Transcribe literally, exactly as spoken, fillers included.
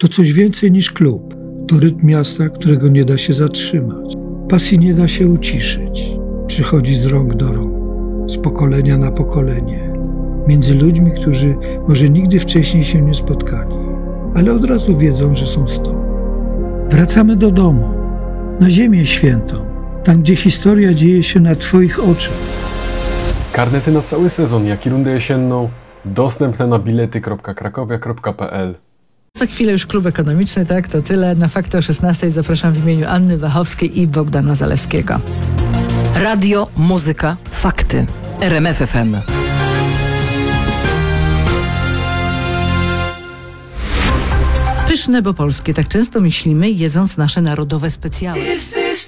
to coś więcej niż klub. To rytm miasta, którego nie da się zatrzymać. Pasji nie da się uciszyć. Przychodzi z rąk do rąk, z pokolenia na pokolenie. Między ludźmi, którzy może nigdy wcześniej się nie spotkali, ale od razu wiedzą, że są stąd. Wracamy do domu, na Ziemię Świętą, tam gdzie historia dzieje się na Twoich oczach. Karnety na cały sezon, jak i rundę jesienną, dostępne na bilety kropka krakowia kropka p l. Za chwilę już klub ekonomiczny, tak? To tyle. Na Fakty o szesnastej zapraszam w imieniu Anny Wachowskiej i Bogdana Zalewskiego. Radio, muzyka, fakty. R M F F M. Pyszne, bo polskie. Tak często myślimy, jedząc nasze narodowe specjały.